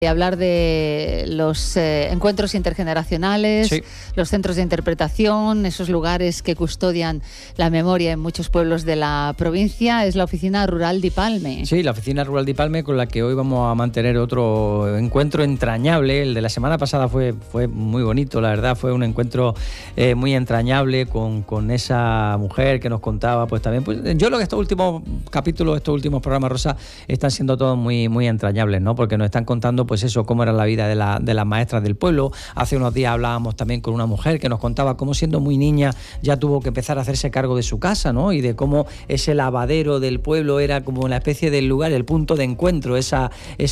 Y hablar de los encuentros intergeneracionales, sí, los centros de interpretación, esos lugares que custodian la memoria en muchos pueblos de la provincia. Es la Oficina Rural de Palme. Sí, la Oficina Rural de Palme, con la que hoy vamos a mantener otro encuentro entrañable. El de la semana pasada fue muy bonito, la verdad, fue un encuentro muy entrañable con esa mujer que nos contaba, pues también, pues yo creo que estos últimos capítulos, estos últimos programas, Rosa, están siendo todos muy, muy entrañables, ¿no? Porque nos están contando, pues eso, cómo era la vida de las maestras del pueblo. Hace unos días hablábamos también con una mujer que nos contaba cómo, siendo muy niña, ya tuvo que empezar a hacerse cargo de su casa, ¿no? Y de cómo ese lavadero del pueblo era como una especie del lugar, el punto de encuentro, ese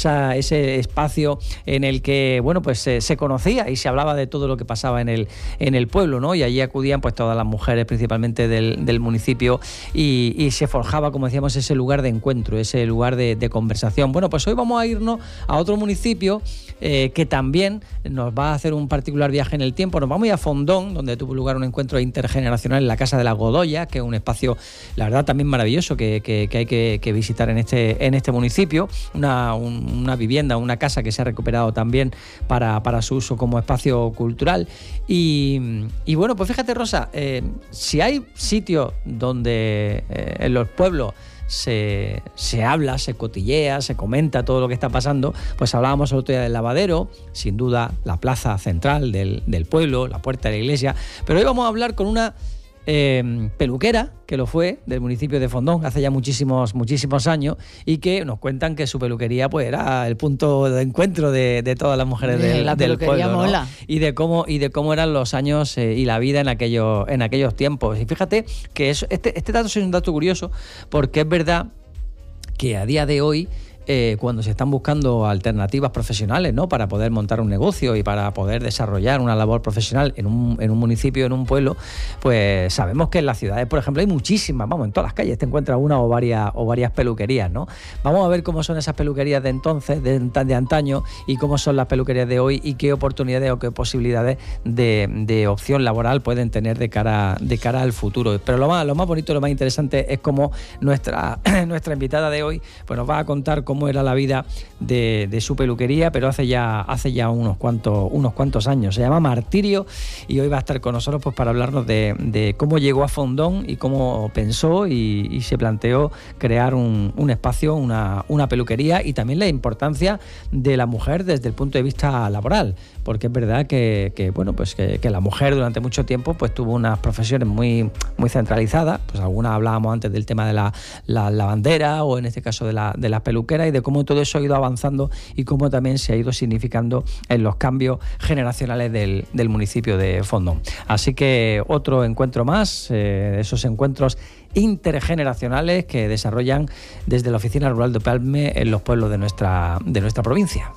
espacio en el que, bueno, pues se conocía y se hablaba de todo lo que pasaba en el pueblo, ¿no? Y allí acudían pues todas las mujeres, principalmente del municipio, y se forjaba, como decíamos, ese lugar de encuentro, ese lugar de conversación. Bueno, pues hoy vamos a irnos a otro municipio que también nos va a hacer un particular viaje en el tiempo. Nos vamos a ir a Fondón, donde tuvo lugar un encuentro intergeneracional en la Casa de la Godoya, que es un espacio, la verdad, también maravilloso que hay que visitar en este municipio. Una vivienda, una casa que se ha recuperado también para su uso como espacio cultural. Y bueno, pues fíjate, Rosa, si hay sitios donde en los pueblos se habla, se cotillea, se comenta todo lo que está pasando, pues hablábamos el otro día del lavadero, sin duda la plaza central del pueblo, la puerta de la iglesia, pero hoy vamos a hablar con una peluquera que lo fue del municipio de Fondón hace ya muchísimos años, y que nos cuentan que su peluquería pues era el punto de encuentro de todas las mujeres del pueblo, mola, ¿no? Y de cómo eran los años y la vida en aquellos tiempos. Y fíjate que este dato es un dato curioso, porque es verdad que a día de hoy, cuando se están buscando alternativas profesionales, ¿no?, para poder montar un negocio y para poder desarrollar una labor profesional en un municipio, en un pueblo, pues sabemos que en las ciudades, por ejemplo, hay muchísimas, en todas las calles te encuentras una o varias peluquerías, ¿no? Vamos a ver cómo son esas peluquerías de entonces, de antaño, y cómo son las peluquerías de hoy, y qué oportunidades o qué posibilidades de opción laboral pueden tener de cara al futuro. Pero lo más bonito, lo más interesante es cómo nuestra invitada de hoy pues nos va a contar cómo era la vida de su peluquería, pero hace ya unos cuantos años. Se llama Martirio, y hoy va a estar con nosotros pues para hablarnos de cómo llegó a Fondón y cómo pensó y se planteó crear un espacio, una peluquería, y también la importancia de la mujer desde el punto de vista laboral, porque es verdad que la mujer durante mucho tiempo pues tuvo unas profesiones muy, muy centralizadas. Pues algunas hablábamos antes del tema de la lavandera, o en este caso de las peluqueras, y de cómo todo eso ha ido avanzando y cómo también se ha ido significando en los cambios generacionales del municipio de Fondón. Así que otro encuentro más, esos encuentros intergeneracionales que desarrollan desde la Oficina Rural de Palme en los pueblos de nuestra provincia.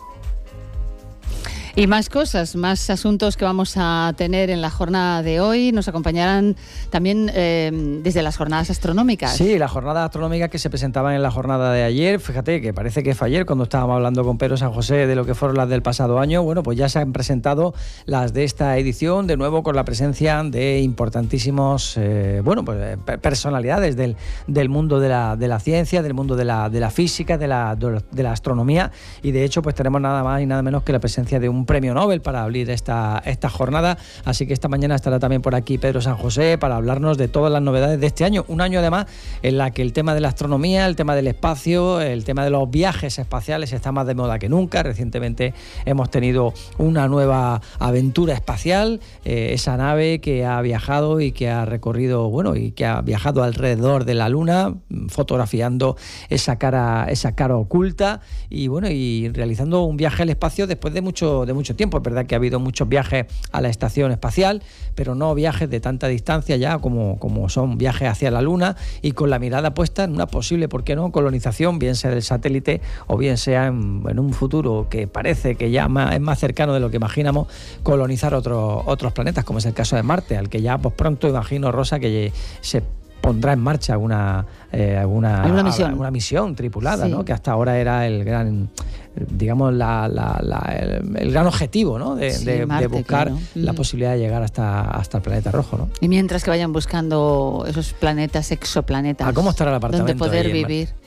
Y más cosas, más asuntos que vamos a tener en la jornada de hoy. Nos acompañarán también desde las jornadas astronómicas. Sí, las jornadas astronómicas que se presentaban en la jornada de ayer. Fíjate que parece que fue ayer cuando estábamos hablando con Pedro San José de lo que fueron las del pasado año. Bueno, pues ya se han presentado las de esta edición, de nuevo con la presencia de importantísimos personalidades del mundo de la ciencia, del mundo de la física, de la astronomía. Y de hecho pues tenemos nada más y nada menos que la presencia de un premio Nobel para abrir esta jornada. Así que esta mañana estará también por aquí Pedro San José para hablarnos de todas las novedades de este año. Un año además en la que el tema de la astronomía, el tema del espacio, el tema de los viajes espaciales está más de moda que nunca. Recientemente hemos tenido una nueva aventura espacial, esa nave que ha viajado y que ha recorrido, y que ha viajado alrededor de la Luna, fotografiando esa cara oculta, y realizando un viaje al espacio después de mucho tiempo. Es verdad que ha habido muchos viajes a la estación espacial, pero no viajes de tanta distancia ya como son viajes hacia la Luna, y con la mirada puesta en una posible, ¿por qué no?, colonización, bien sea del satélite o bien sea en un futuro que parece que ya es más cercano de lo que imaginamos, colonizar otros planetas, como es el caso de Marte, al que ya pues pronto imagino, Rosa, que se pondrá en marcha alguna misión tripulada, sí, ¿no?, que hasta ahora era el gran, digamos, el gran objetivo, ¿no?, de buscar, claro, la posibilidad de llegar hasta el planeta rojo, ¿no? Y mientras que vayan buscando esos planetas, exoplanetas, ¿cómo estará el apartamento donde poder vivir.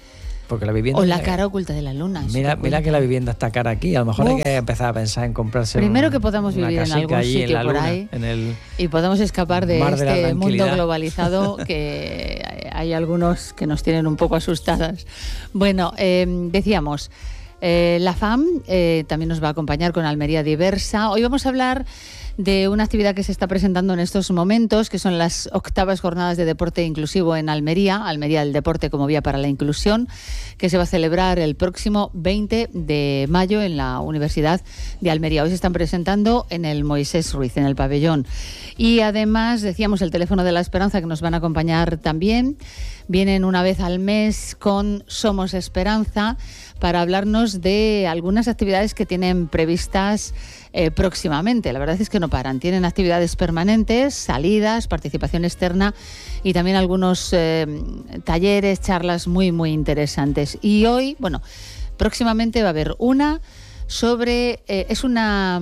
Porque la vivienda... O la cara oculta de la luna. Mira que la vivienda está cara aquí. A lo mejor hay que empezar a pensar en comprarse primero que podamos vivir en algún sitio por ahí y podamos escapar de este mundo globalizado que hay algunos que nos tienen un poco asustadas. Bueno, decíamos... la FAM también nos va a acompañar con Almería Diversa. Hoy vamos a hablar de una actividad que se está presentando en estos momentos, que son las 8ª jornadas de deporte inclusivo en Almería del Deporte como Vía para la Inclusión, que se va a celebrar el próximo 20 de mayo en la Universidad de Almería. Hoy se están presentando en el Moisés Ruiz, en el pabellón. Y además, decíamos, el Teléfono de la Esperanza, que nos van a acompañar también. Vienen una vez al mes con Somos Esperanza para hablarnos de algunas actividades que tienen previstas próximamente. La verdad es que no paran. Tienen actividades permanentes, salidas, participación externa y también algunos talleres, charlas muy, muy interesantes. Y hoy, próximamente va a haber una sobre... es una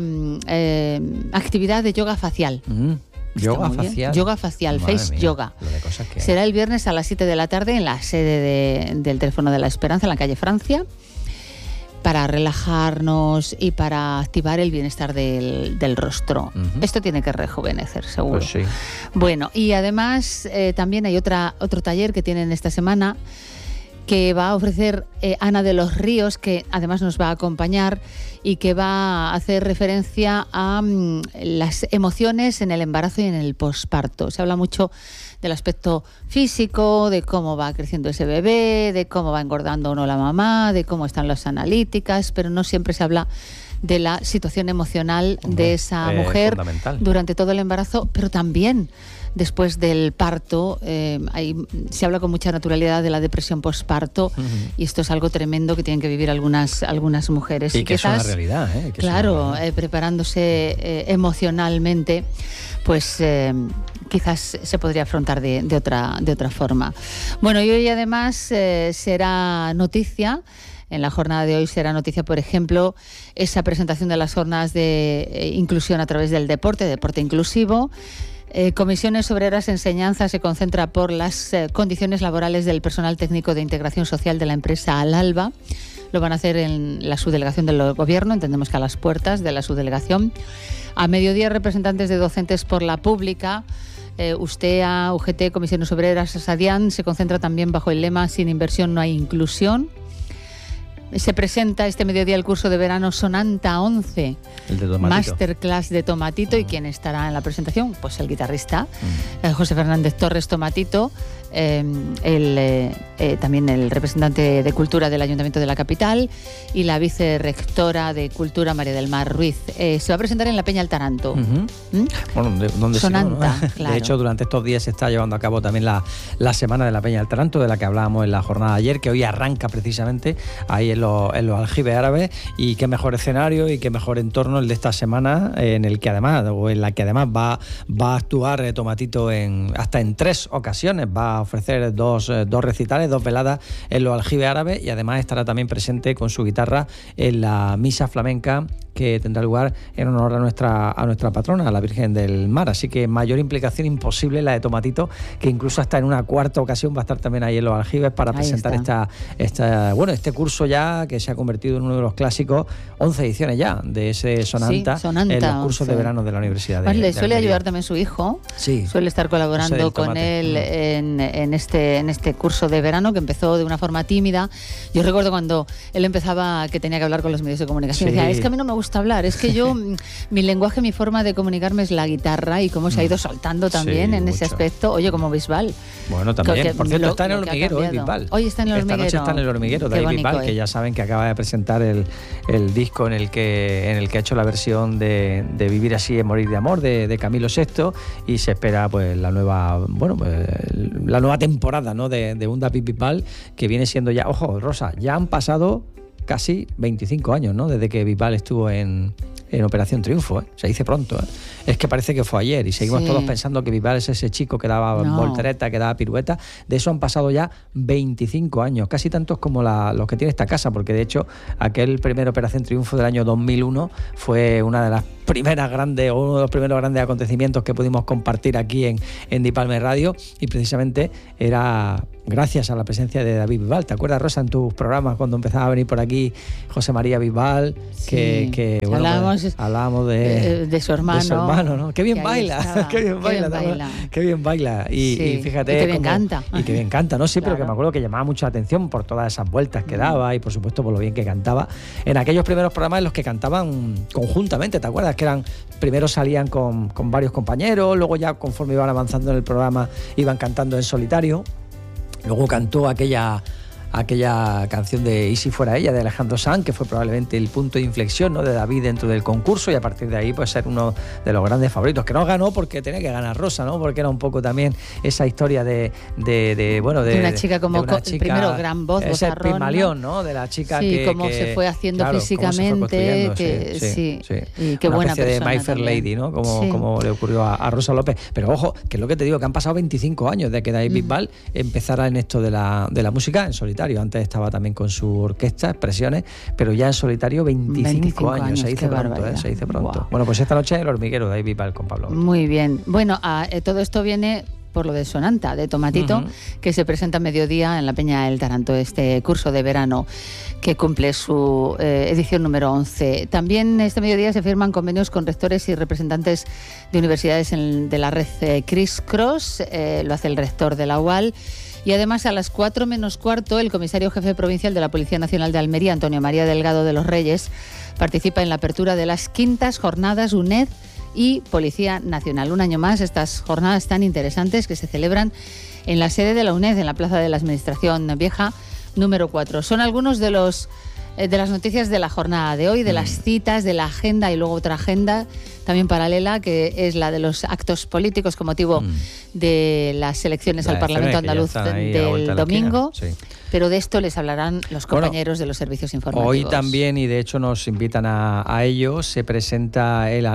actividad de yoga facial. Yoga facial. Yoga facial, Madre face mía, yoga. Será el viernes a las 7 de la tarde en la sede del Teléfono de la Esperanza, en la calle Francia, para relajarnos y para activar el bienestar del rostro. Esto tiene que rejuvenecer, seguro. Pues sí. Bueno, y además también hay otro taller que tienen esta semana que va a ofrecer Ana de los Ríos, que además nos va a acompañar y que va a hacer referencia a las emociones en el embarazo y en el posparto. Se habla mucho del aspecto físico, de cómo va creciendo ese bebé, de cómo va engordando o no la mamá, de cómo están las analíticas, pero no siempre se habla de la situación emocional de esa mujer durante todo el embarazo, pero también después del parto. Se habla con mucha naturalidad de la depresión posparto y esto es algo tremendo que tienen que vivir algunas mujeres. Y que quizás, es una realidad. Claro, preparándose emocionalmente, pues quizás se podría afrontar de otra forma. Bueno, y hoy además será noticia. En la jornada de hoy será noticia, por ejemplo, esa presentación de las jornadas de inclusión a través del deporte inclusivo. Comisiones Obreras Enseñanza se concentra por las condiciones laborales del personal técnico de integración social de la empresa Alalba. Lo van a hacer en la subdelegación del Gobierno, entendemos que a las puertas de la subdelegación. A mediodía, representantes de docentes por la pública, USTEA, UGT, Comisiones Obreras, SADIAN, se concentra también bajo el lema Sin inversión no hay inclusión. Se presenta este mediodía el curso de verano Sonanta 11, el de Tomatito. Masterclass de Tomatito. ¿Y quién estará en la presentación? Pues el guitarrista José Fernández Torres Tomatito, también el representante de Cultura del Ayuntamiento de la capital y la vicerrectora de Cultura, María del Mar Ruiz. Se va a presentar en la Peña El Taranto. Bueno, donde Sonanta, si no, ¿no? Claro. De hecho, durante estos días se está llevando a cabo también la Semana de la Peña del Taranto, de la que hablábamos en la jornada de ayer, que hoy arranca precisamente ahí en los aljibes árabes. Y qué mejor escenario y qué mejor entorno el de esta semana, en la que además va a actuar Tomatito hasta en 3 ocasiones. Va a ofrecer dos recitales, 2 veladas en los aljibes árabes, y además estará también presente con su guitarra en la misa flamenca que tendrá lugar en honor a nuestra patrona, a la Virgen del Mar. Así que mayor implicación imposible la de Tomatito, que incluso hasta en una 4ª ocasión va a estar también ahí en los aljibes para presentar este curso ya que se ha convertido en uno de los clásicos. 11 ediciones ya de ese Sonanta, en los cursos de verano de la Universidad de Le suele Almería. ayudar también su hijo. Sí. Suele estar colaborando con él en este curso de verano, que empezó de una forma tímida. Yo recuerdo cuando él empezaba, que tenía que hablar con los medios de comunicación. Sí. Decía, es que a mí no me gusta hablar, es que yo, mi lenguaje, mi forma de comunicarme es la guitarra, y cómo se ha ido soltando también en ese aspecto. Oye, como Bisbal. Bueno, también, por cierto, está en el Hormiguero hoy Bisbal. Hoy está en el Hormiguero. Esta noche está en el Hormiguero de Bisbal, que ya saben que acaba de presentar el disco en el que ha hecho la versión de Vivir así es morir de amor, de Camilo VI, y se espera pues la nueva temporada, ¿no?, de Unda Bisbal, que viene siendo ya, ojo, Rosa, ya han pasado casi 25 años, ¿no?, desde que Bisbal estuvo en Operación Triunfo, ¿eh? Se dice pronto, ¿eh? Es que parece que fue ayer y seguimos todos pensando que Bisbal es ese chico que daba voltereta, que daba pirueta. De eso han pasado ya 25 años, casi tantos como los que tiene esta casa, porque de hecho aquel primer Operación Triunfo del año 2001 fue una de las primeras grandes, o uno de los primeros grandes acontecimientos que pudimos compartir aquí en Dipalme Radio, y precisamente era gracias a la presencia de David Bisbal. ¿Te acuerdas, Rosa, en tus programas cuando empezaba a venir por aquí José María Bisbal? Sí, que bueno, hablábamos de su hermano. De su hermano, ¿no? ¡Qué bien baila! ¡Qué bien baila! ¡Qué bien baila! Y fíjate... Y que bien canta. Y que bien canta, ¿no? Sí, claro. Pero que me acuerdo que llamaba mucha atención por todas esas vueltas que daba y, por supuesto, por lo bien que cantaba. En aquellos primeros programas en los que cantaban conjuntamente, ¿te acuerdas? Que primero salían con varios compañeros, luego ya conforme iban avanzando en el programa iban cantando en solitario. Luego cantó aquella canción de Y si fuera ella, de Alejandro Sanz, que fue probablemente el punto de inflexión, ¿no?, de David dentro del concurso, y a partir de ahí pues ser uno de los grandes favoritos, que no ganó porque tenía que ganar Rosa, ¿no?, porque era un poco también esa historia de una chica como primero gran voz, ese Pigmalión, ¿no?, de la chica cómo se fue haciendo físicamente, y qué buena persona, de My Fair Lady, ¿no?, como le ocurrió a Rosa López. Pero ojo, que es lo que te digo, que han pasado 25 años de que David Bisbal empezara en esto de la música en solitario. Antes estaba también con su orquesta, Expresiones, pero ya en solitario 25 años. Se dice pronto, se dice pronto. Wow. Bueno, pues esta noche El Hormiguero, de David Bisbal con Pablo. Muy bien. Bueno, todo esto viene por lo de Sonanta, de Tomatito, que se presenta a mediodía en la Peña del Taranto, este curso de verano que cumple su edición número 11. También este mediodía se firman convenios con rectores y representantes de universidades de la red Criss Cross, lo hace el rector de la UAL. Y además a las 4 menos cuarto el comisario jefe provincial de la Policía Nacional de Almería, Antonio María Delgado de los Reyes, participa en la apertura de las 5ª jornadas UNED y Policía Nacional. Un año más estas jornadas tan interesantes que se celebran en la sede de la UNED, en la Plaza de la Administración Vieja número 4. Son algunos de las noticias de la jornada de hoy, de las citas, de la agenda, y luego otra agenda también paralela, que es la de los actos políticos con motivo de las elecciones al Parlamento andaluz del domingo. Pero de esto les hablarán los compañeros de los servicios informativos. Hoy también, y de hecho nos invitan a ello, se presenta el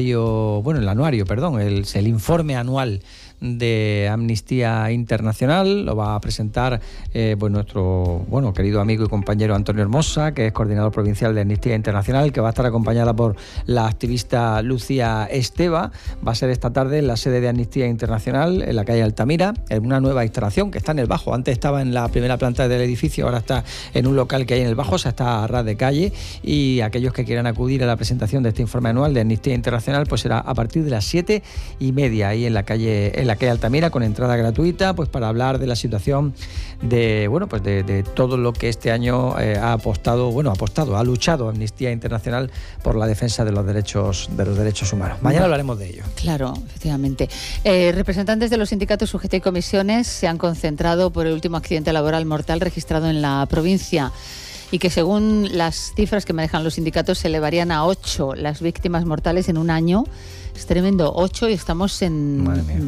informe anual de Amnistía Internacional. Lo va a presentar nuestro querido amigo y compañero Antonio Hermosa, que es coordinador provincial de Amnistía Internacional, que va a estar acompañada por la activista Lucía Esteva. Va a ser esta tarde en la sede de Amnistía Internacional, en la calle Altamira, en una nueva instalación que está en el Bajo. Antes estaba en la primera planta del edificio, ahora está en un local que hay en el Bajo, o sea, está a ras de calle, y aquellos que quieran acudir a la presentación de este informe anual de Amnistía Internacional, pues será a partir de las 7:30, ahí en la calle Altamira, con entrada gratuita, pues para hablar de la situación de todo lo que este año ha luchado Amnistía Internacional por la defensa de los derechos humanos. Mañana hablaremos de ello. Claro, efectivamente. Representantes de los sindicatos UGT y comisiones se han concentrado por el último accidente laboral mortal registrado en la provincia, y que según las cifras que manejan los sindicatos se elevarían a 8 las víctimas mortales en un año. Es tremendo, 8, y estamos en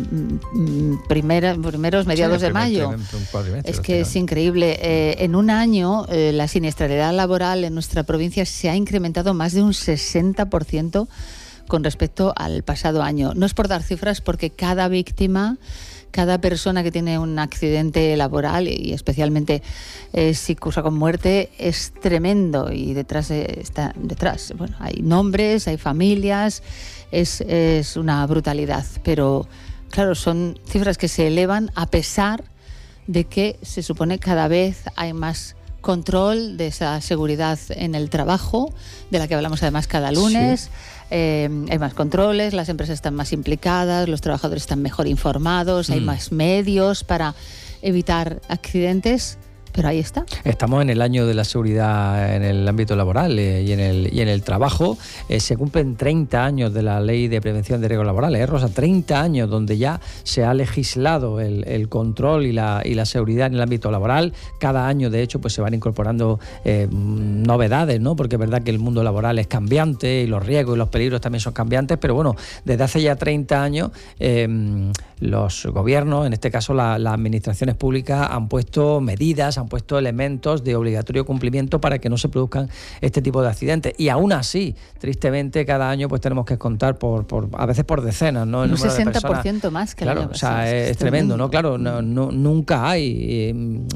mediados de mayo. Es que es increíble. En un año la siniestralidad laboral en nuestra provincia se ha incrementado más de un 60% con respecto al pasado año. No es por dar cifras, porque cada víctima, cada persona que tiene un accidente laboral, y especialmente si cursa con muerte, es tremendo, y detrás hay nombres, hay familias, es una brutalidad. Pero claro, son cifras que se elevan a pesar de que se supone cada vez hay más control de esa seguridad en el trabajo, de la que hablamos además cada lunes. Sí. Hay más controles, las empresas están más implicadas, los trabajadores están mejor informados, hay más medios para evitar accidentes. Pero ahí está. Estamos en el año de la seguridad en el ámbito laboral y en el trabajo. Se cumplen 30 años de la Ley de Prevención de Riesgos Laborales, Rosa, 30 años donde ya se ha legislado el control y la seguridad en el ámbito laboral. Cada año, de hecho, pues se van incorporando novedades, ¿no? Porque es verdad que el mundo laboral es cambiante y los riesgos y los peligros también son cambiantes, pero bueno, desde hace ya 30 años los gobiernos, en este caso las administraciones públicas, han puesto medidas, han han puesto elementos de obligatorio cumplimiento para que no se produzcan este tipo de accidentes. Y aún así, tristemente, cada año pues tenemos que contar a veces por decenas, ¿no? El un número 60% de personas, más que claro, el año o sea, pasado. es tremendo, ¿no? Claro, nunca hay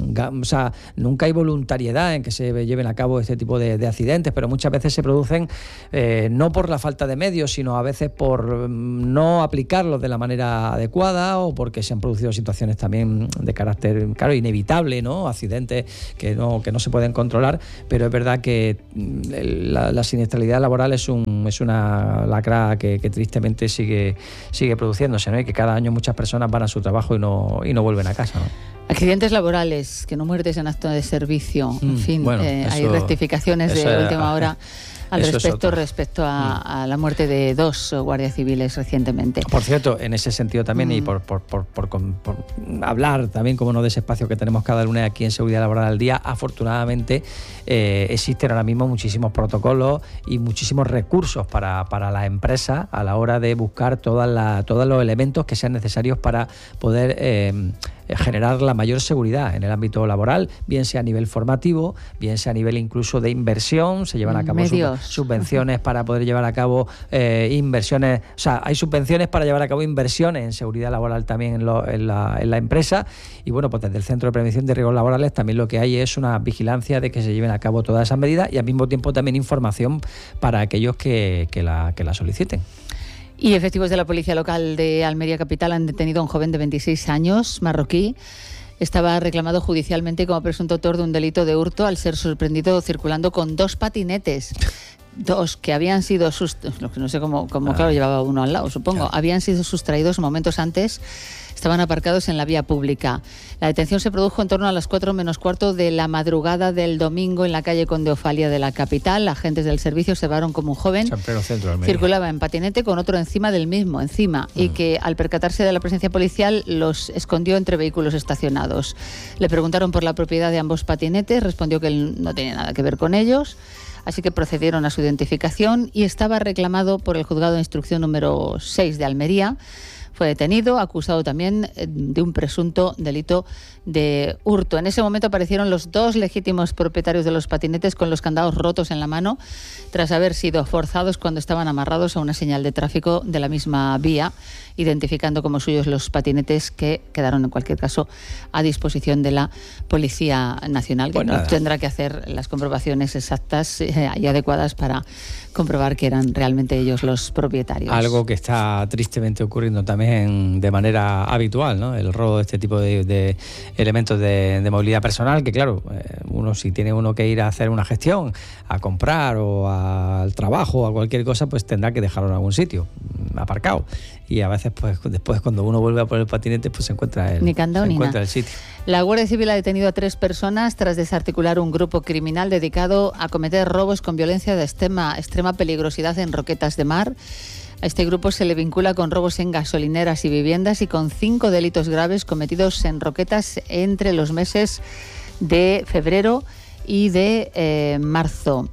voluntariedad en que se lleven a cabo este tipo de accidentes, pero muchas veces se producen no por la falta de medios, sino a veces por no aplicarlos de la manera adecuada, o porque se han producido situaciones también de carácter, claro, inevitable, ¿no? Accidentes que no se pueden controlar, pero es verdad que la siniestralidad laboral es una lacra que tristemente sigue produciéndose, ¿no? Y que cada año muchas personas van a su trabajo y no vuelven a casa, ¿no? Accidentes laborales, que no muertes en acto de servicio, en fin, bueno, hay rectificaciones de última hora al respecto a la muerte de 2 guardias civiles recientemente. Por cierto, en ese sentido también, y por hablar también, como no, de ese espacio que tenemos cada lunes aquí en Seguridad Laboral al Día, afortunadamente existen ahora mismo muchísimos protocolos y muchísimos recursos para la empresa a la hora de buscar todos los elementos que sean necesarios para poder generar la mayor seguridad en el ámbito laboral, bien sea a nivel formativo, bien sea a nivel incluso de inversión. Se llevan a cabo subvenciones para poder llevar a cabo inversiones, o sea, hay subvenciones para llevar a cabo inversiones en seguridad laboral también en la empresa. Y bueno, pues desde el Centro de Prevención de Riesgos Laborales también lo que hay es una vigilancia de que se lleven a cabo todas esas medidas, y al mismo tiempo también información para aquellos que la soliciten. Y efectivos de la Policía Local de Almería Capital han detenido a un joven de 26 años, marroquí. Estaba reclamado judicialmente como presunto autor de un delito de hurto al ser sorprendido circulando con 2 patinetes. 2 que habían sido no sé cómo claro, llevaba uno al lado, supongo. Claro. Habían sido sustraídos momentos antes. Estaban aparcados en la vía pública. La detención se produjo en torno a las 4 menos cuarto de la madrugada del domingo en la calle Conde Ofalia de la capital. Agentes del servicio observaron como un joven circulaba en patinete con otro encima del mismo, y que al percatarse de la presencia policial los escondió entre vehículos estacionados. Le preguntaron por la propiedad de ambos patinetes, respondió que él no tenía nada que ver con ellos. Así que procedieron a su identificación y estaba reclamado por el Juzgado de Instrucción número 6 de Almería. Fue detenido, acusado también de un presunto delito de hurto. En ese momento aparecieron los 2 legítimos propietarios de los patinetes con los candados rotos en la mano, tras haber sido forzados cuando estaban amarrados a una señal de tráfico de la misma vía, identificando como suyos los patinetes, que quedaron en cualquier caso a disposición de la Policía Nacional, que tendrá que hacer las comprobaciones exactas y adecuadas para comprobar que eran realmente ellos los propietarios. Algo que está tristemente ocurriendo también de manera habitual, ¿no? El robo de este tipo de elementos de movilidad personal, que claro, si tiene uno que ir a hacer una gestión, a comprar o al trabajo o a cualquier cosa, pues tendrá que dejarlo en algún sitio, aparcado. Y a veces, pues después, cuando uno vuelve a poner el patinete, pues se encuentra el sitio. La Guardia Civil ha detenido a 3 personas tras desarticular un grupo criminal dedicado a cometer robos con violencia de extrema peligrosidad en Roquetas de Mar. A este grupo se le vincula con robos en gasolineras y viviendas y con 5 delitos graves cometidos en Roquetas entre los meses de febrero y de marzo.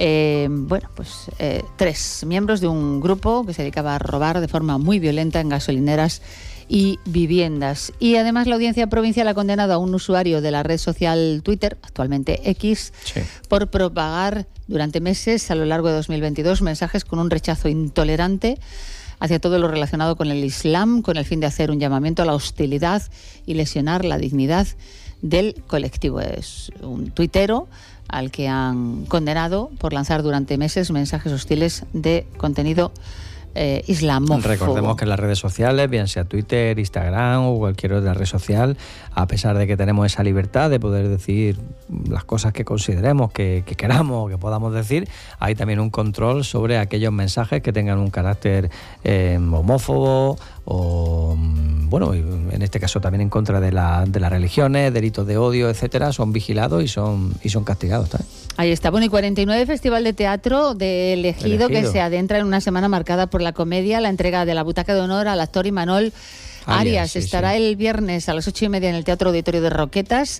3 miembros de un grupo que se dedicaba a robar de forma muy violenta en gasolineras y viviendas. Y además la Audiencia Provincial ha condenado a un usuario de la red social Twitter, actualmente X, por propagar durante meses a lo largo de 2022 mensajes con un rechazo intolerante hacia todo lo relacionado con el Islam, con el fin de hacer un llamamiento a la hostilidad y lesionar la dignidad del colectivo. Es un tuitero al que han condenado por lanzar durante meses mensajes hostiles de contenido islamófobo. Recordemos que en las redes sociales, bien sea Twitter, Instagram o cualquier otra red social, a pesar de que tenemos esa libertad de poder decir las cosas que consideremos, que queramos, que podamos decir, hay también un control sobre aquellos mensajes que tengan un carácter homófobo o, en este caso también en contra de las religiones, delitos de odio, etcétera, son vigilados y son castigados también. Ahí está. Bueno, y 49 Festival de Teatro de Elegido, que se adentra en una semana marcada por la comedia, la entrega de la butaca de honor al actor Imanol Arias. Estará el viernes a las 8:30 en el Teatro Auditorio de Roquetas,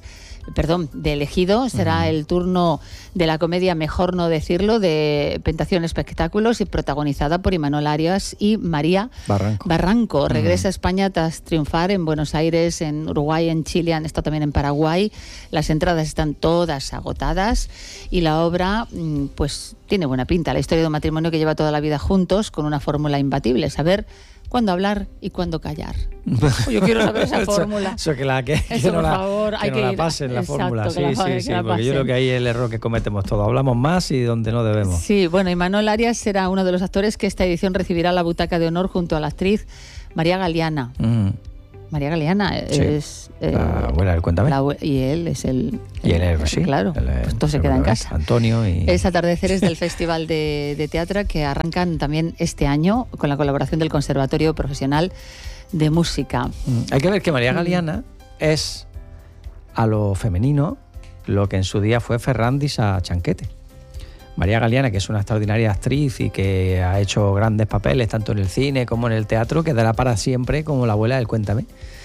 de elegido. Será el turno de la comedia Mejor no decirlo, de Pentación Espectáculos, y protagonizada por Imanol Arias y María Barranco. Regresa a España tras triunfar en Buenos Aires, en Uruguay, en Chile, han estado también en Paraguay. Las entradas están todas agotadas y la obra pues tiene buena pinta. La historia de un matrimonio que lleva toda la vida juntos con una fórmula imbatible: saber cuándo hablar y cuándo callar. Yo quiero saber esa fórmula. Eso que no la pasen la fórmula. Sí, porque yo creo que ahí es el error que cometemos todos. Hablamos más y donde no debemos. Sí, bueno, Imanol Arias será uno de los actores que esta edición recibirá la butaca de honor junto a la actriz María Galeana. María Galeana es la abuela del Cuéntame. Y él es el... Y él es, sí. Claro, pues todo se queda en casa. Antonio y... Es Atardeceres del Festival de Teatro, que arrancan también este año con la colaboración del Conservatorio Profesional de Música. Hay que ver que María Galeana es a lo femenino lo que en su día fue Ferrandis a Chanquete. María Galeana, que es una extraordinaria actriz y que ha hecho grandes papeles tanto en el cine como en el teatro, quedará para siempre como la abuela del Cuéntame.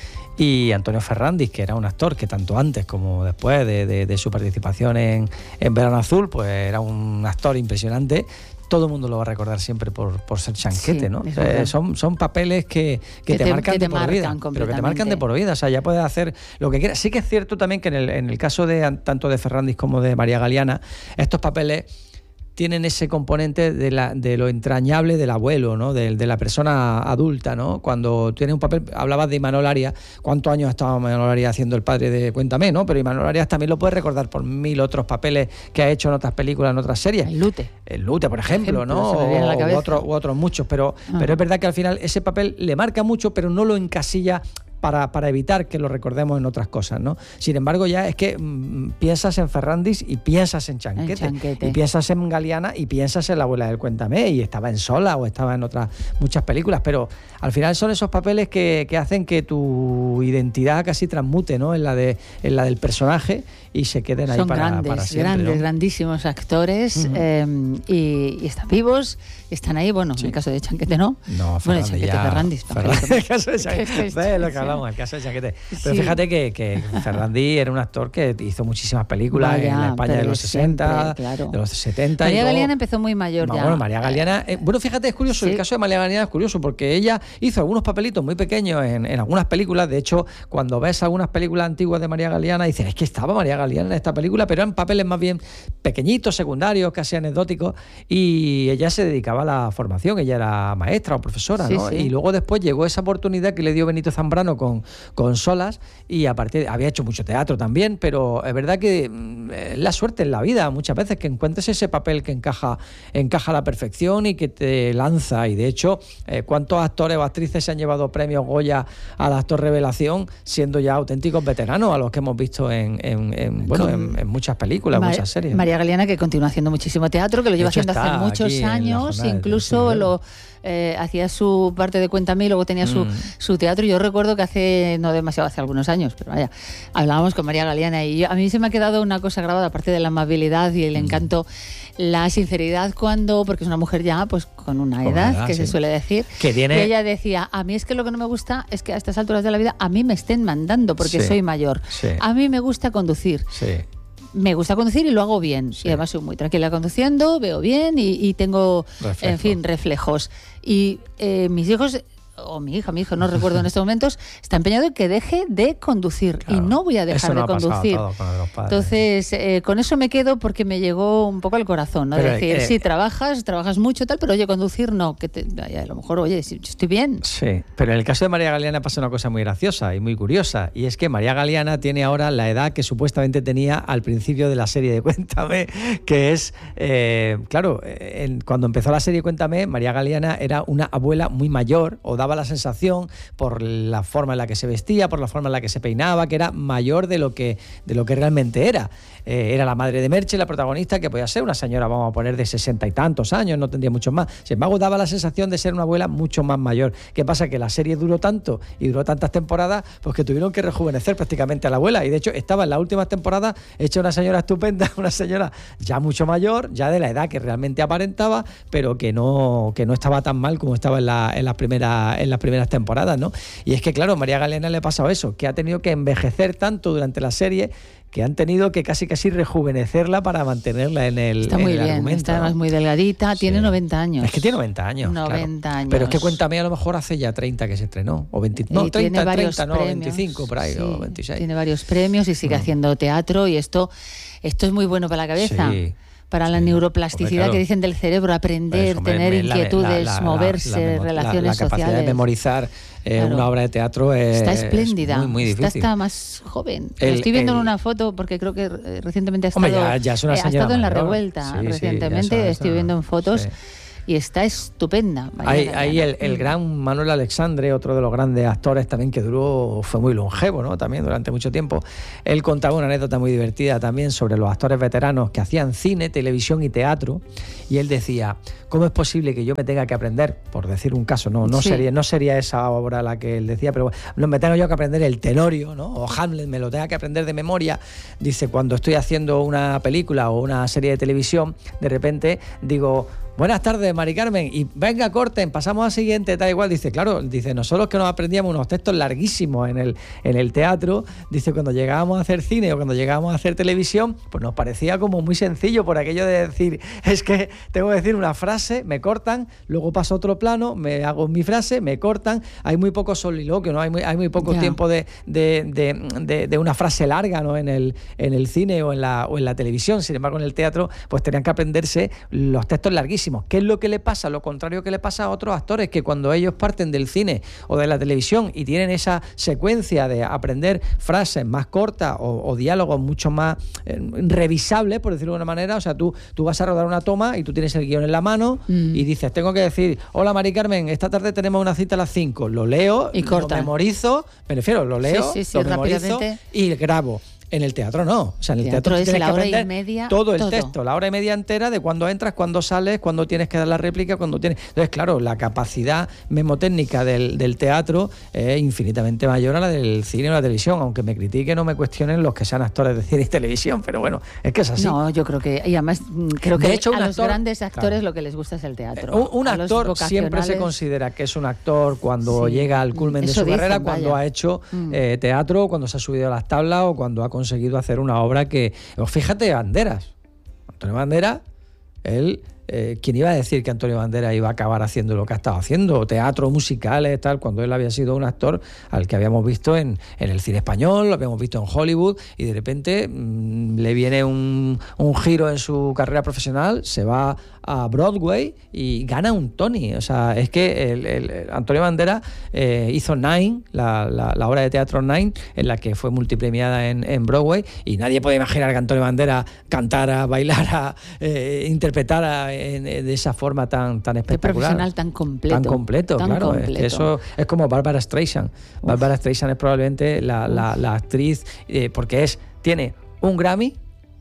Y Antonio Ferrandis, que era un actor que tanto antes como después de su participación en Verano Azul, pues era un actor impresionante. Todo el mundo lo va a recordar siempre por ser Chanquete, ¿no? Son papeles que te marcan de por vida, pero que te marcan de por vida. O sea, ya puedes hacer lo que quieras. Sí que es cierto también que en el caso de tanto de Ferrandis como de María Galeana, estos papeles tienen ese componente de lo entrañable del abuelo, ¿no? De la persona adulta, ¿no? Cuando tiene un papel, hablabas de Imanol Arias, ¿cuántos años ha estado Imanol Arias haciendo el padre de Cuéntame, ¿no? Pero Imanol Arias también lo puedes recordar por 1000 otros papeles que ha hecho en otras películas, en otras series. El Lute, por ejemplo, ¿no? U otros muchos, pero es verdad que al final ese papel le marca mucho, pero no lo encasilla para evitar que lo recordemos en otras cosas, ¿no? Sin embargo, ya es que piensas en Ferrandis y piensas en Chanquete. Y piensas en Galeana y piensas en la abuela del Cuéntame, y estaba en Sola o estaba en otras muchas películas, pero al final son esos papeles que hacen que tu identidad casi transmute, ¿no? en la del personaje, y se queden ahí para siempre. Son grandísimos actores, y están vivos, están ahí. Bueno, en el caso de Chanquete no. No, Ferrandis. En el caso de Chanquete, lo que hablamos, el caso de Chanquete. Pero fíjate que Ferrandis era un actor que hizo muchísimas películas en la España de los 60, de los 70. María Galeana empezó muy mayor ya. Bueno, María Galeana... fíjate, es curioso, el caso de María Galeana es curioso, porque ella hizo algunos papelitos muy pequeños en algunas películas. De hecho, cuando ves algunas películas antiguas de María Galeana, dices, es que estaba María Galeana en esta película, pero eran papeles más bien pequeñitos, secundarios, casi anecdóticos, y ella se dedicaba a la formación, ella era maestra o profesora, ¿no? Y luego después llegó esa oportunidad que le dio Benito Zambrano con Solas, y aparte había hecho mucho teatro también, pero es verdad que es la suerte en la vida muchas veces que encuentres ese papel que encaja a la perfección y que te lanza. Y de hecho, ¿cuántos actores o actrices se han llevado premios Goya al actor revelación siendo ya auténticos veteranos, a los que hemos visto en muchas películas, muchas series? María Galeana, que continúa haciendo muchísimo teatro, que lo lleva haciendo hace muchos años, incluso hacía su parte de Cuéntame y luego tenía su teatro. Yo recuerdo que hace algunos años, pero vaya, hablábamos con María Galeana, y a mí se me ha quedado una cosa grabada, aparte de la amabilidad y el encanto, la sinceridad, porque es una mujer ya pues con una edad, que se suele decir, que tiene... Y ella decía, a mí es que lo que no me gusta es que a estas alturas de la vida a mí me estén mandando porque soy mayor. A mí me gusta conducir. Me gusta conducir y lo hago bien. Y además soy muy tranquila conduciendo, veo bien y tengo, reflejos. Y mis hijos... o mi hijo, no recuerdo en estos momentos, está empeñado en que deje de conducir, y no voy a dejar de conducir. Entonces, con eso me quedo, porque me llegó un poco al corazón, ¿no? Pero, decir, sí, trabajas mucho, tal, pero oye, conducir no, a lo mejor, oye, yo estoy bien. Sí, pero en el caso de María Galeana pasa una cosa muy graciosa y muy curiosa, y es que María Galeana tiene ahora la edad que supuestamente tenía al principio de la serie de Cuéntame, que es, cuando empezó la serie Cuéntame, María Galeana era una abuela muy mayor, o daba la sensación, por la forma en la que se vestía, por la forma en la que se peinaba, que era mayor de lo que realmente era. Era la madre de Merche, la protagonista, que podía ser una señora, vamos a poner, de 60 y tantos años, no tendría muchos más. Sin embargo, daba la sensación de ser una abuela mucho más mayor. ¿Qué pasa? Que la serie duró tanto y duró tantas temporadas, pues que tuvieron que rejuvenecer prácticamente a la abuela, y de hecho estaba en las últimas temporadas hecha una señora estupenda, una señora ya mucho mayor, ya de la edad que realmente aparentaba, pero que no estaba tan mal como estaba en las primeras las primeras temporadas, ¿no? Y es que, claro, María Galena le ha pasado eso, que ha tenido que envejecer tanto durante la serie que han tenido que casi rejuvenecerla para mantenerla en el Está muy en el bien, argumento, está ¿no? muy delgadita, tiene 90 años. Es que tiene 90 años. 90 claro. años. Pero es que Cuéntame a lo mejor hace ya 30 que se estrenó, o 20, no, 30, no, 25 por ahí, o 26. Tiene varios premios y sigue haciendo teatro, y esto es muy bueno para la cabeza. Sí. Para la neuroplasticidad, claro, que dicen del cerebro, aprender, tener inquietudes, moverse, relaciones la capacidad sociales. de memorizar una obra de teatro está espléndida. Es muy difícil. Está más joven. Estoy viendo en una foto, porque creo que recientemente ha estado, ya es una ha estado en La mayor. Revuelta. Sí, recientemente estoy viendo en fotos. Sí. Y está estupenda. Ahí el gran Manuel Alexandre, otro de los grandes actores también que fue muy longevo, ¿no? También durante mucho tiempo. Él contaba una anécdota muy divertida también sobre los actores veteranos que hacían cine, televisión y teatro. Y él decía, ¿cómo es posible que yo me tenga que aprender, por decir un caso, no sería esa obra la que él decía, pero no me tengo yo que aprender el Tenorio, ¿no? O Hamlet, me lo tenga que aprender de memoria? Dice, cuando estoy haciendo una película o una serie de televisión, de repente digo, buenas tardes, Mari Carmen, y venga, corten, pasamos al siguiente, tal igual. Dice, claro, nosotros que nos aprendíamos unos textos larguísimos en el teatro, dice, cuando llegábamos a hacer cine o cuando llegábamos a hacer televisión, pues nos parecía como muy sencillo, por aquello de decir, es que tengo que decir una frase, me cortan, luego paso a otro plano, me hago mi frase, me cortan, hay muy poco soliloquio, ¿no? Hay muy poco tiempo de una frase larga, ¿no? En el cine o en la televisión. Sin embargo, en el teatro, pues tenían que aprenderse los textos larguísimos. ¿Qué es lo que le pasa? Lo contrario que le pasa a otros actores, que cuando ellos parten del cine o de la televisión y tienen esa secuencia de aprender frases más cortas o diálogos mucho más revisables, por decirlo de una manera, o sea, tú vas a rodar una toma y tú tienes el guión en la mano y dices, tengo que decir, hola Mari Carmen, esta tarde tenemos una cita a las 5, lo leo, y lo memorizo, me refiero, lo leo, lo memorizo y grabo. En el teatro no. O sea, en el teatro tienes que aprender todo el texto, la hora y media entera de cuándo entras, cuándo sales, cuándo tienes que dar la réplica, cuándo tienes... Entonces, claro, la capacidad memotécnica del teatro es infinitamente mayor a la del cine o la televisión, aunque me critiquen o me cuestionen los que sean actores de cine y televisión, pero bueno, es que es así. No, yo creo que... Y además, creo que a los grandes actores lo que les gusta es el teatro. Un actor siempre se considera que es un actor cuando llega al culmen de su carrera, cuando ha hecho teatro, cuando se ha subido a las tablas o cuando ha conseguido hacer una obra que... Fíjate, Banderas. Antonio Banderas, él... ¿quién iba a decir que Antonio Banderas iba a acabar haciendo lo que ha estado haciendo? Teatro, musicales, tal, cuando él había sido un actor al que habíamos visto en el cine español, lo habíamos visto en Hollywood, y de repente le viene un giro en su carrera profesional, se va a Broadway y gana un Tony. O sea, es que el Antonio Banderas hizo Nine, la obra de teatro Nine, en la que fue multipremiada en Broadway, y nadie puede imaginar que Antonio Banderas cantara, bailara, interpretara de esa forma tan espectacular. Qué profesional tan completo. Tan completo, claro. Es que eso es como Barbara Streisand. Barbara Streisand es probablemente la actriz, porque tiene un Grammy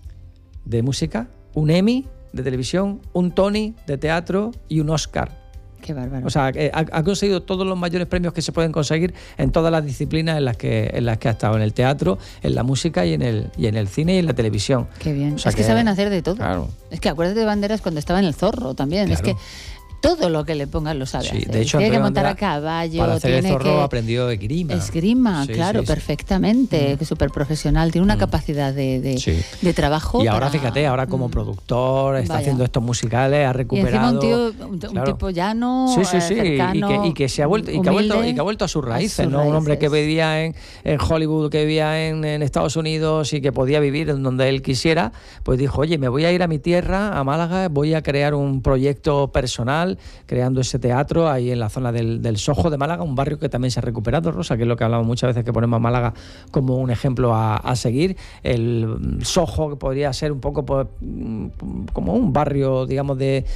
de música, un Emmy de televisión, un Tony de teatro y un Oscar. Qué bárbaro. O sea, ha conseguido todos los mayores premios que se pueden conseguir en todas las disciplinas en las que ha estado, en el teatro, en la música y en el cine y en la televisión. Qué bien. O sea, es que saben hacer de todo. Claro. Es que acuérdate de Banderas cuando estaba en El Zorro también. Claro. Es que todo lo que le pongan lo sabe hacer. De hecho, tiene que montar a caballo. Para hacer tiene El Zorro que... aprendió esgrima. Esgrima, claro, perfectamente. Que súper profesional. Tiene una capacidad de trabajo. Y ahora, fíjate, ahora como productor, está haciendo estos musicales, ha recuperado... Y encima un tipo llano, cercano, y que se ha vuelto, y que ha vuelto a sus raíces, ¿no? Un hombre que vivía en Hollywood, que vivía en Estados Unidos y que podía vivir en donde él quisiera, pues dijo, oye, me voy a ir a mi tierra, a Málaga, voy a crear un proyecto personal, creando ese teatro ahí en la zona del Soho de Málaga, un barrio que también se ha recuperado, Rosa, que es lo que hablamos muchas veces, que ponemos a Málaga como un ejemplo a seguir. El Soho, que podría ser un poco pues, como un barrio, digamos,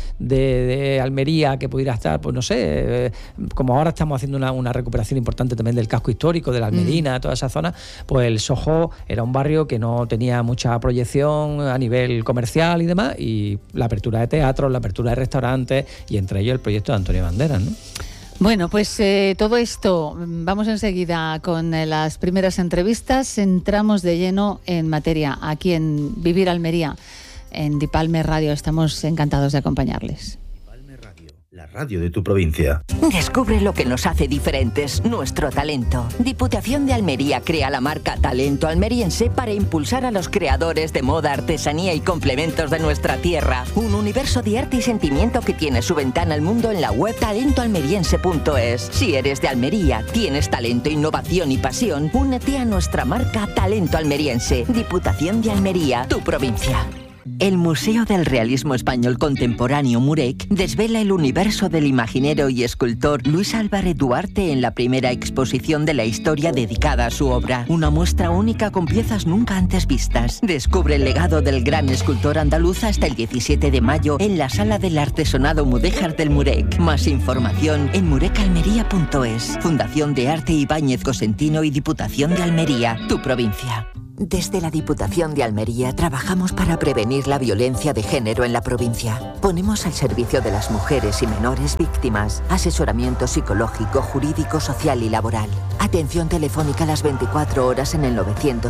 de Almería, que pudiera estar, pues no sé, como ahora estamos haciendo una recuperación importante también del casco histórico, de la Almedina, toda esa zona, pues el Soho era un barrio que no tenía mucha proyección a nivel comercial y demás, y la apertura de teatros, la apertura de restaurantes, y entre ellos el proyecto de Antonio Banderas, ¿no? Bueno, pues todo esto, vamos enseguida con las primeras entrevistas. Entramos de lleno en materia aquí en Vivir Almería, en Dipalme Radio. Estamos encantados de acompañarles. Dipalme Radio, La radio de tu provincia. Descubre lo que nos hace diferentes, nuestro talento. Diputación de Almería crea la marca Talento Almeriense para impulsar a los creadores de moda, artesanía y complementos de nuestra tierra. Un universo de arte y sentimiento que tiene su ventana al mundo en la web talentoalmeriense.es. Si eres de Almería, tienes talento, innovación y pasión, únete a nuestra marca Talento Almeriense. Diputación de Almería, tu provincia. El Museo del Realismo Español Contemporáneo Murec desvela el universo del imaginero y escultor Luis Álvarez Duarte en la primera exposición de la historia dedicada a su obra. Una muestra única con piezas nunca antes vistas. Descubre el legado del gran escultor andaluz hasta el 17 de mayo en la Sala del Artesonado Mudéjar del Murec. Más información en murecalmería.es. Fundación de Arte Ibáñez Cosentino y Diputación de Almería, tu provincia. Desde la Diputación de Almería trabajamos para prevenir la violencia de género en la provincia. Ponemos al servicio de las mujeres y menores víctimas asesoramiento psicológico, jurídico, social y laboral. Atención telefónica las 24 horas en el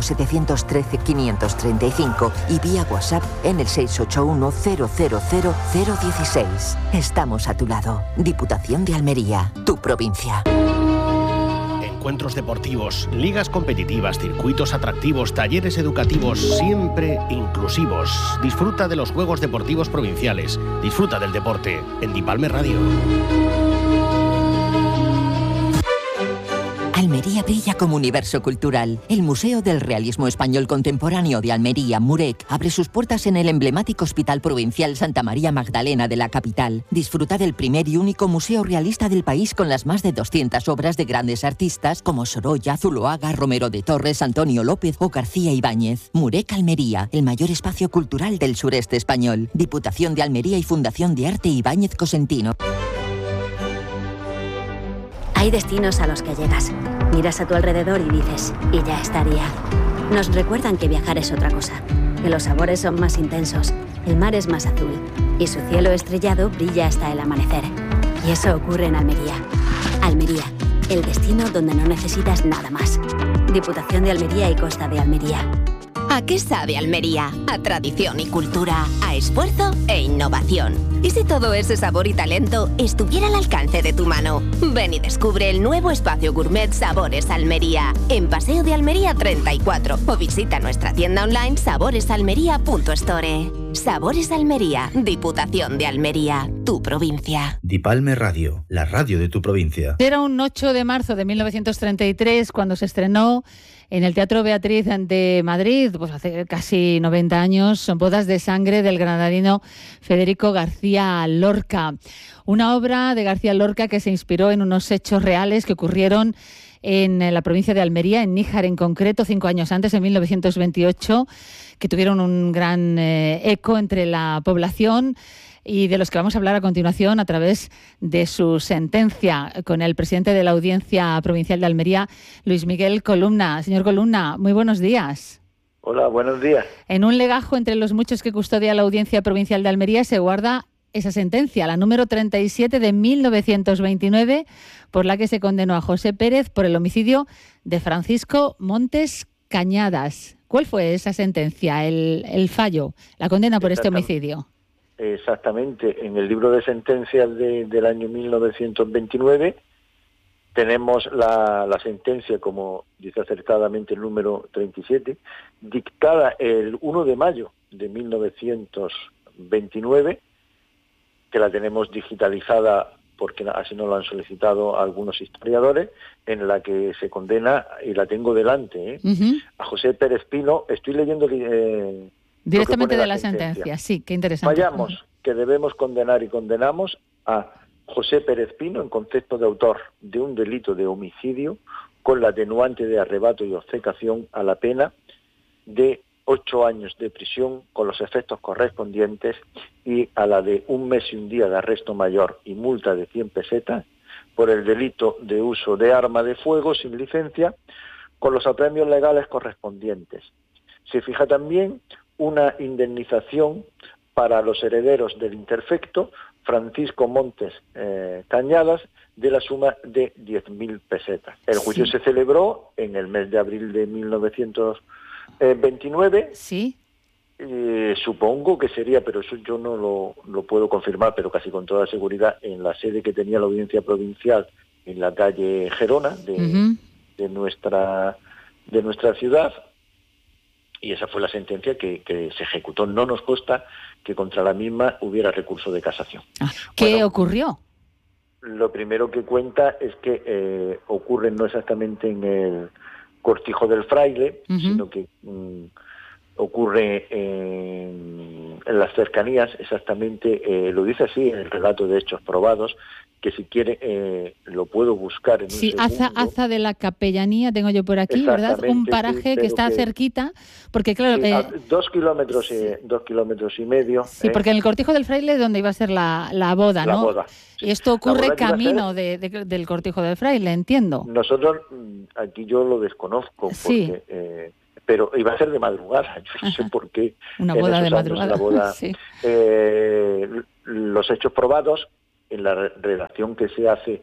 900-713-535 y vía WhatsApp en el 681-000-016. Estamos a tu lado. Diputación de Almería, tu provincia. Encuentros deportivos, ligas competitivas, circuitos atractivos, talleres educativos, siempre inclusivos. Disfruta de los Juegos Deportivos Provinciales. Disfruta del deporte en Dipalme Radio. Almería brilla como universo cultural. El Museo del Realismo Español Contemporáneo de Almería, Murec, abre sus puertas en el emblemático Hospital Provincial Santa María Magdalena de la capital. Disfruta del primer y único museo realista del país con las más de 200 obras de grandes artistas como Sorolla, Zuloaga, Romero de Torres, Antonio López o García Ibáñez. Murec Almería, el mayor espacio cultural del sureste español. Diputación de Almería y Fundación de Arte Ibáñez Cosentino. Hay destinos a los que llegas, miras a tu alrededor y dices, y ya estaría. Nos recuerdan que viajar es otra cosa, que los sabores son más intensos, el mar es más azul y su cielo estrellado brilla hasta el amanecer. Y eso ocurre en Almería. Almería, el destino donde no necesitas nada más. Diputación de Almería y Costa de Almería. ¿A qué sabe Almería? A tradición y cultura, a esfuerzo e innovación. ¿Y si todo ese sabor y talento estuviera al alcance de tu mano? Ven y descubre el nuevo espacio gourmet Sabores Almería, en Paseo de Almería 34, o visita nuestra tienda online saboresalmería.store. Sabores Almería, Diputación de Almería, tu provincia. Dipalme Radio, la radio de tu provincia. Era un 8 de marzo de 1933 cuando se estrenó en el Teatro Beatriz de Madrid, pues hace casi 90 años, son Bodas de Sangre del granadino Federico García Lorca. Una obra de García Lorca que se inspiró en unos hechos reales que ocurrieron en la provincia de Almería, en Níjar en concreto, 5 años antes, en 1928, que tuvieron un gran eco entre la población y de los que vamos a hablar a continuación a través de su sentencia con el presidente de la Audiencia Provincial de Almería, Luis Miguel Columna. Señor Columna, muy buenos días. Hola, buenos días. En un legajo entre los muchos que custodia la Audiencia Provincial de Almería se guarda esa sentencia, la número 37 de 1929, por la que se condenó a José Pérez por el homicidio de Francisco Montes Cañadas. ¿Cuál fue esa sentencia, el fallo, la condena por este homicidio? Exactamente, en el libro de sentencias del año 1929 tenemos la sentencia, como dice acertadamente el número 37, dictada el 1 de mayo de 1929, que la tenemos digitalizada porque así nos lo han solicitado algunos historiadores, en la que se condena, y la tengo delante, a José Pérez Pino. Estoy leyendo directamente de la sentencia. Sí, qué interesante. Fallamos que debemos condenar y condenamos a José Pérez Pino en concepto de autor de un delito de homicidio con la atenuante de arrebato y obcecación a la pena de 8 años de prisión con los efectos correspondientes y a la de 1 mes y 1 día de arresto mayor y multa de 100 pesetas por el delito de uso de arma de fuego sin licencia con los apremios legales correspondientes. Se fija también una indemnización para los herederos del interfecto Francisco Montes Cañadas de la suma de 10.000 pesetas. El juicio se celebró en el mes de abril de 1929. Sí. Supongo que sería, pero eso yo no lo puedo confirmar, pero casi con toda seguridad, en la sede que tenía la Audiencia Provincial en la calle Gerona de nuestra ciudad, y esa fue la sentencia que se ejecutó. No nos consta que contra la misma hubiera recurso de casación. ¿Qué ocurrió? Lo primero que cuenta es que ocurre no exactamente en el Cortijo del Fraile, sino que ocurre en las cercanías, exactamente, lo dice así en el relato de hechos probados, que si quiere lo puedo buscar en un segundo. Aza de la Capellanía tengo yo por aquí, ¿verdad? Un paraje que está cerquita, porque claro... Sí, 2 kilómetros, 2 kilómetros y medio. Sí, porque en el Cortijo del Fraile es donde iba a ser la boda, ¿no? La boda. Sí. Y esto ocurre camino del Cortijo del Fraile, entiendo. Nosotros, aquí yo lo desconozco, porque... pero iba a ser de madrugada, yo no sé por qué. Una boda de madrugada. La boda, sí. Los hechos probados, en la redacción que se hace,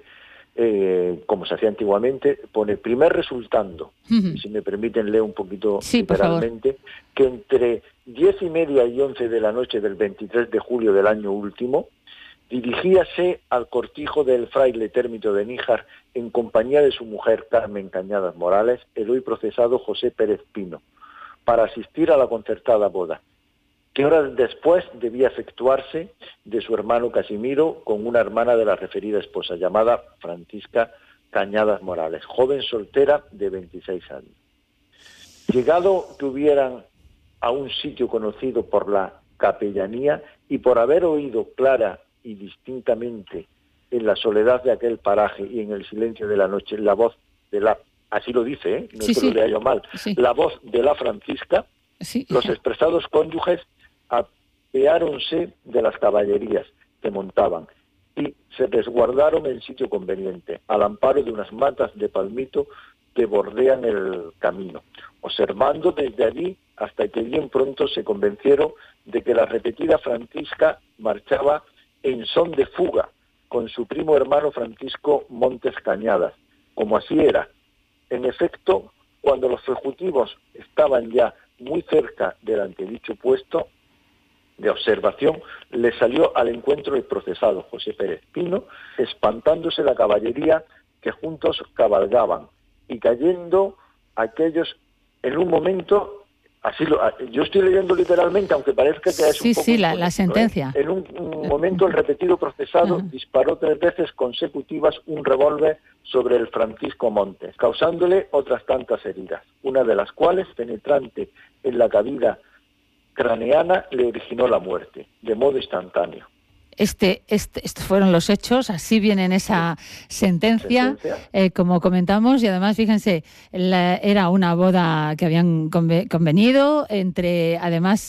como se hacía antiguamente, pone primer resultando, si me permiten leer un poquito literalmente, que entre 10:30 y 11 de la noche del 23 de julio del año último, dirigíase al Cortijo del Fraile Térmito de Níjar en compañía de su mujer Carmen Cañadas Morales, el hoy procesado José Pérez Pino, para asistir a la concertada boda, que horas después debía efectuarse de su hermano Casimiro con una hermana de la referida esposa, llamada Francisca Cañadas Morales, joven soltera de 26 años. Llegado que hubieran a un sitio conocido por la Capellanía y por haber oído clara y distintamente en la soledad de aquel paraje y en el silencio de la noche la voz de la, así lo dice, no es que lo lea yo mal, la voz de la Francisca, los expresados cónyuges apeáronse de las caballerías que montaban y se resguardaron en sitio conveniente, al amparo de unas matas de palmito que bordean el camino, observando desde allí hasta que bien pronto se convencieron de que la repetida Francisca marchaba en son de fuga con su primo hermano Francisco Montes Cañadas, como así era. En efecto, cuando los fugitivos estaban ya muy cerca del antedicho puesto de observación, le salió al encuentro el procesado José Pérez Pino, espantándose la caballería que juntos cabalgaban y cayendo aquellos en un momento... yo estoy leyendo literalmente, aunque parezca que es un poco... la sentencia. En un momento el repetido procesado disparó 3 veces consecutivas un revólver sobre el Francisco Montes, causándole otras tantas heridas, una de las cuales, penetrante en la cavidad craneana, le originó la muerte, de modo instantáneo. Estos fueron los hechos, así viene en esa sentencia. Como comentamos, y además, fíjense, era una boda que habían convenido entre, además,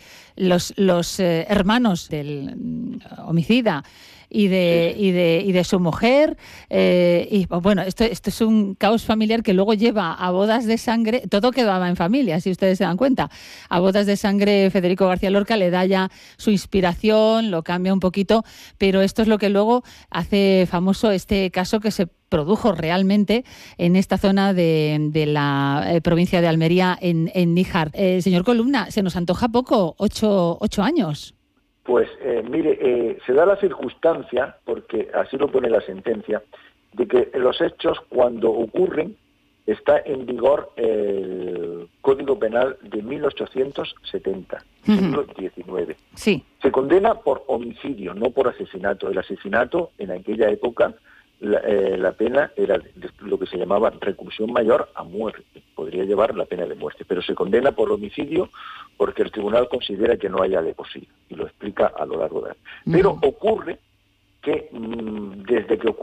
los hermanos del homicida y de su mujer, y bueno, esto es un caos familiar que luego lleva a bodas de sangre. Todo quedaba en familia, si ustedes se dan cuenta. A bodas de sangre, Federico García Lorca le da ya su inspiración, lo cambia un poquito, pero esto es lo que luego hace famoso este caso que se produjo realmente en esta zona de la provincia de Almería, en Níjar. Señor Columna, se nos antoja poco, 8 años. Pues mire, se da la circunstancia, porque así lo pone la sentencia, de que los hechos cuando ocurren está en vigor el Código Penal de 1870, siglo XIX. Sí. Se condena por homicidio, no por asesinato. El asesinato en aquella época la pena era lo que se llamaba reclusión mayor a muerte, podría llevar la pena de muerte, pero se condena por homicidio porque el tribunal considera que no hay alevosía, y lo explica a lo largo de él. Pero ocurre que desde que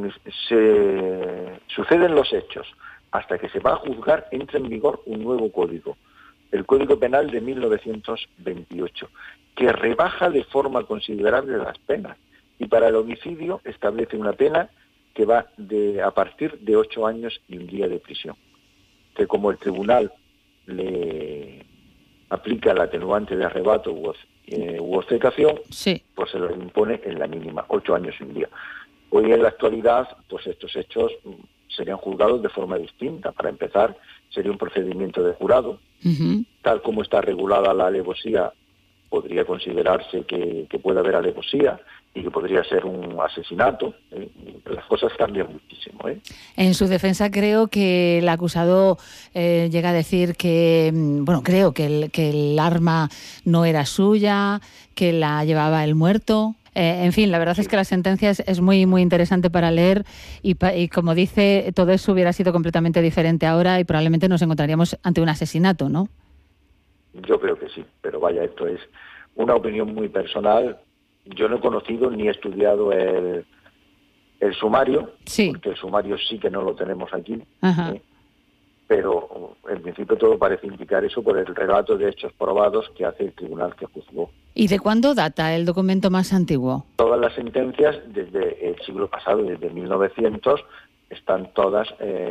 se suceden los hechos hasta que se va a juzgar, entra en vigor un nuevo código, el Código Penal de 1928, que rebaja de forma considerable las penas, y para el homicidio establece una pena que va a partir de 8 años y un día de prisión, que como el tribunal le aplica el atenuante de arrebato u obcecación, pues se lo impone en la mínima, 8 años y un día. Hoy en la actualidad, pues estos hechos serían juzgados de forma distinta. Para empezar, sería un procedimiento de jurado, Tal como está regulada la alevosía, podría considerarse que puede haber alevosía y que podría ser un asesinato. Las cosas cambian muchísimo. En su defensa, creo que el acusado llega a decir que, creo que el arma no era suya, que la llevaba el muerto. En fin, la verdad es que la sentencia es muy, muy interesante para leer y como dice, todo eso hubiera sido completamente diferente ahora y probablemente nos encontraríamos ante un asesinato, ¿no? Yo creo que sí, pero vaya, esto es una opinión muy personal. Yo no he conocido ni he estudiado el sumario, porque el sumario sí que no lo tenemos aquí, pero en principio todo parece indicar eso por el relato de hechos probados que hace el tribunal que juzgó. ¿Y de cuándo data el documento más antiguo? Todas las sentencias desde el siglo pasado, desde 1900, están todas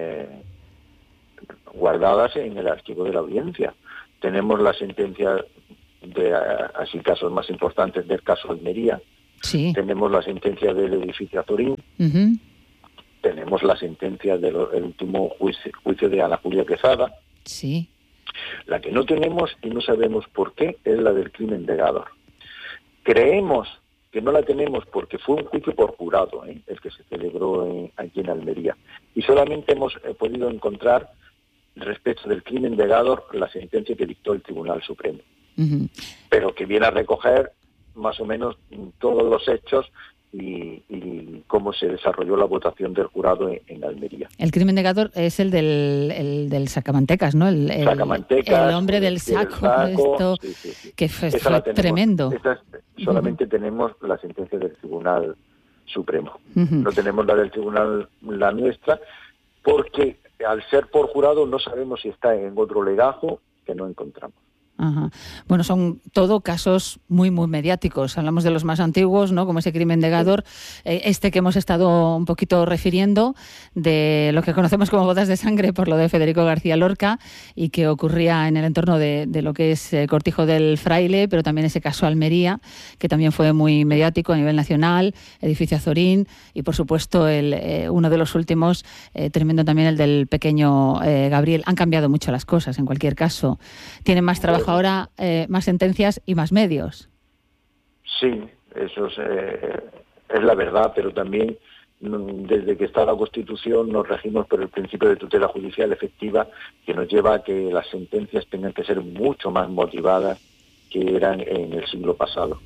guardadas en el archivo de la audiencia. Tenemos la sentencia de así casos más importantes del caso Almería. Sí. Tenemos la sentencia del edificio Azorín. Tenemos la sentencia del último juicio de Ana Julia Quesada. Sí. La que no tenemos y no sabemos por qué es la del crimen de Gádor. Creemos que no la tenemos porque fue un juicio por jurado, el que se celebró aquí en Almería. Y solamente hemos podido encontrar, respecto del crimen de Gádor, la sentencia que dictó el Tribunal Supremo. Pero que viene a recoger más o menos todos los hechos y cómo se desarrolló la votación del jurado en Almería. El crimen de Gádor es el del sacamantecas, ¿no? El hombre del saco, esto, sí. Que fue tremendo. Solamente tenemos la sentencia del Tribunal Supremo. No tenemos la del Tribunal, la nuestra, porque al ser por jurado no sabemos si está en otro legajo que no encontramos. Bueno, son todo casos muy, muy mediáticos. Hablamos de los más antiguos, ¿no? Como ese crimen de Gádor, este que hemos estado un poquito refiriendo, de lo que conocemos como bodas de sangre por lo de Federico García Lorca y que ocurría en el entorno de lo que es Cortijo del Fraile, pero también ese caso Almería, que también fue muy mediático a nivel nacional, edificio Azorín y, por supuesto, uno de los últimos, tremendo también, el del pequeño Gabriel. Han cambiado mucho las cosas, en cualquier caso. Tienen más trabajo ahora, más sentencias y más medios. Sí, eso es la verdad, pero también desde que está la Constitución nos regimos por el principio de tutela judicial efectiva, que nos lleva a que las sentencias tengan que ser mucho más motivadas que eran en el siglo pasado.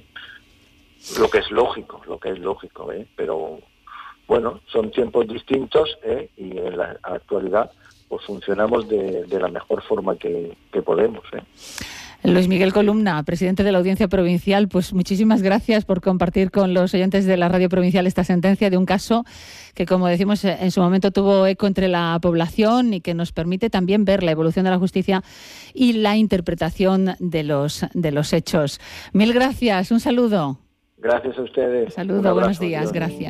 Lo que es lógico, pero bueno, son tiempos distintos y en la actualidad pues funcionamos de la mejor forma que podemos. Luis Miguel Columna, presidente de la Audiencia Provincial, pues muchísimas gracias por compartir con los oyentes de la Radio Provincial esta sentencia de un caso que, como decimos, en su momento tuvo eco entre la población y que nos permite también ver la evolución de la justicia y la interpretación de los hechos. Mil gracias, un saludo. Gracias a ustedes. Un saludo, buenos días, gracias.